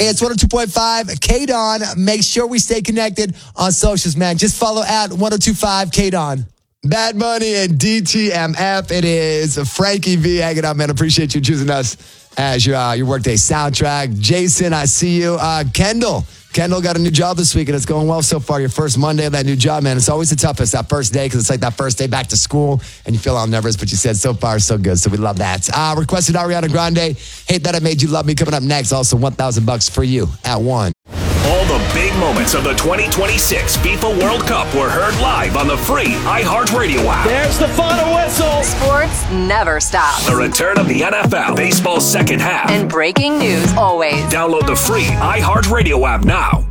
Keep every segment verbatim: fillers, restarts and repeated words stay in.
It's one oh two point five K-Don. Make sure we stay connected on socials, man. Just follow at one oh two point five K-Don. Bad Bunny and D T M F. It is Frankie V hanging out, man. Appreciate you choosing us as your, uh, your workday soundtrack. Jason, I see you. Uh, Kendall. Kendall got a new job this week, and it's going well so far. Your first Monday of that new job, man. It's always the toughest, that first day, because it's like that first day back to school, and you feel all nervous, but you said so far, so good, so we love that. Uh, requested Ariana Grande, Hate That I Made You Love Me, coming up next. Also, one thousand bucks for you at one. All the big moments of the twenty twenty-six FIFA World Cup were heard live on the free iHeartRadio app. There's the final whistle. Sports never stops. The return of the N F L, baseball's second half. And breaking news always. Download the free iHeartRadio app now.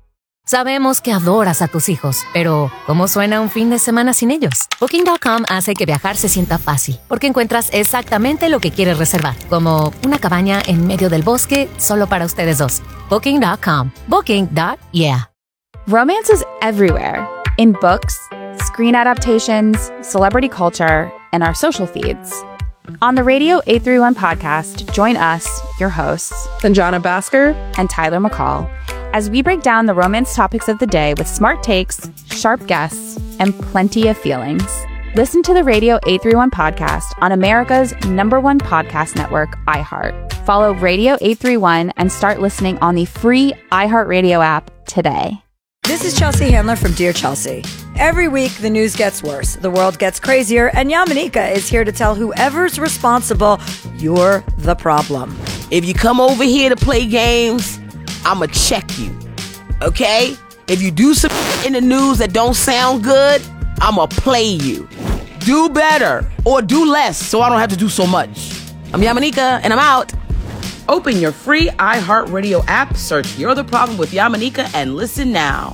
Sabemos que adoras a tus hijos, pero ¿cómo suena un fin de semana sin ellos? Booking punto com hace que viajar se sienta fácil, porque encuentras exactamente lo que quieres reservar, como una cabaña en medio del bosque solo para ustedes dos. Booking punto com. Booking. Yeah. Romance is everywhere. In books, screen adaptations, celebrity culture, and our social feeds. On the Radio eight thirty-one podcast, join us, your hosts, Sanjana Bhaskar and Tyler McCall, as we break down the romance topics of the day with smart takes, sharp guests, and plenty of feelings. Listen to the Radio eight thirty-one podcast on America's number one podcast network, iHeart. Follow Radio eight thirty-one and start listening on the free iHeartRadio app today. This is Chelsea Handler from Dear Chelsea. Every week, the news gets worse, the world gets crazier, and Yamanika is here to tell whoever's responsible, you're the problem. If you come over here to play games, I'ma check you, okay? If you do some in the news that don't sound good, I'ma play you. Do better or do less so I don't have to do so much. I'm Yamanika, and I'm out. Open your free iHeartRadio app, search You're the Problem with Yamanika, and listen now.